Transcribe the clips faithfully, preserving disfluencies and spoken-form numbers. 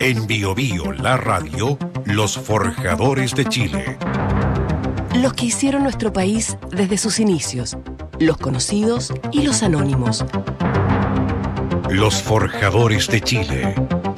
En Bio Bio, la radio, los forjadores de Chile. Los que hicieron nuestro país desde sus inicios, los conocidos y los anónimos. Los forjadores de Chile.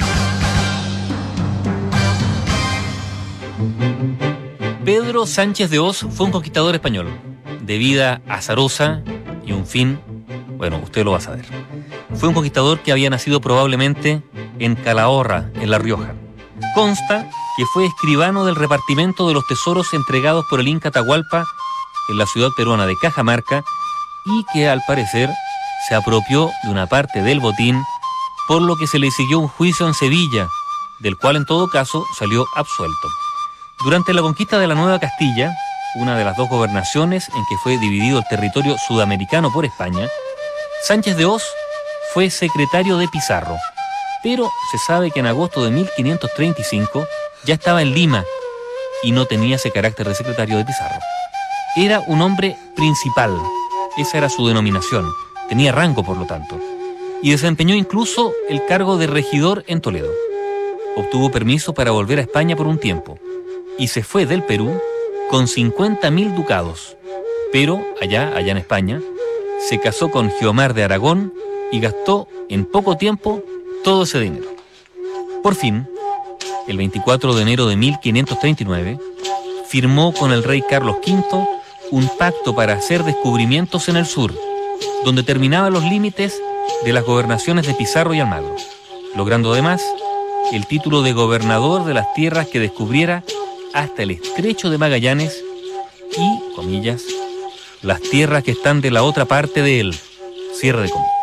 Pedro Sánchez de Hoz fue un conquistador español, de vida azarosa y un fin, bueno, usted lo va a saber. Fue un conquistador que había nacido probablemente en Calahorra, en La Rioja. Consta que fue escribano del repartimento de los tesoros entregados por el Inca Atahualpa en la ciudad peruana de Cajamarca y que al parecer se apropió de una parte del botín, por lo que se le siguió un juicio en Sevilla, del cual en todo caso salió absuelto. Durante la conquista de la Nueva Castilla, una de las dos gobernaciones en que fue dividido el territorio sudamericano por España, Sánchez de Hoz fue secretario de Pizarro, pero se sabe que en agosto de mil quinientos treinta y cinco ya estaba en Lima y no tenía ese carácter de secretario de Pizarro. Era un hombre principal, esa era su denominación, tenía rango por lo tanto, y desempeñó incluso el cargo de regidor en Toledo. Obtuvo permiso para volver a España por un tiempo y se fue del Perú con cincuenta mil ducados, pero allá, allá en España, se casó con Guiomar de Aragón y gastó en poco tiempo todo ese dinero. Por fin, el veinticuatro de enero de mil quinientos treinta y nueve, firmó con el rey Carlos quinto un pacto para hacer descubrimientos en el sur, donde terminaban los límites de las gobernaciones de Pizarro y Almagro, logrando además el título de gobernador de las tierras que descubriera hasta el estrecho de Magallanes y, comillas, las tierras que están de la otra parte de él, cierre de comillas.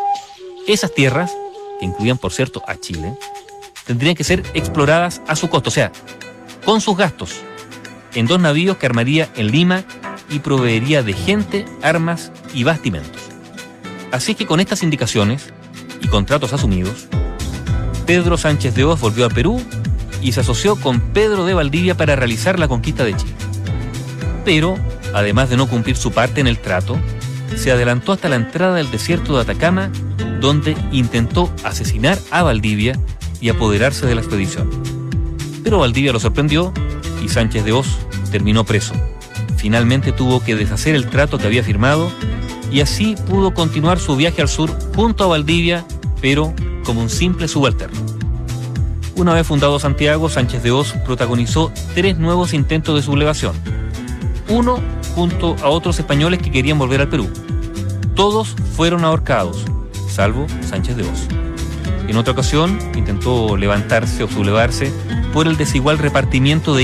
Esas tierras, que incluían por cierto a Chile, tendrían que ser exploradas a su costo, o sea, con sus gastos, en dos navíos que armaría en Lima y proveería de gente, armas y bastimentos. Así que con estas indicaciones y contratos asumidos, Pedro Sánchez de Hoz volvió a Perú y se asoció con Pedro de Valdivia para realizar la conquista de Chile. Pero, además de no cumplir su parte en el trato, se adelantó hasta la entrada del desierto de Atacama, donde intentó asesinar a Valdivia y apoderarse de la expedición. Pero Valdivia lo sorprendió y Sánchez de Hoz terminó preso. Finalmente tuvo que deshacer el trato que había firmado y así pudo continuar su viaje al sur junto a Valdivia, pero como un simple subalterno. Una vez fundado Santiago, Sánchez de Hoz protagonizó tres nuevos intentos de sublevación. Uno junto a otros españoles que querían volver al Perú. Todos fueron ahorcados, salvo Sánchez de Hoz. En otra ocasión intentó levantarse o sublevarse por el desigual repartimiento de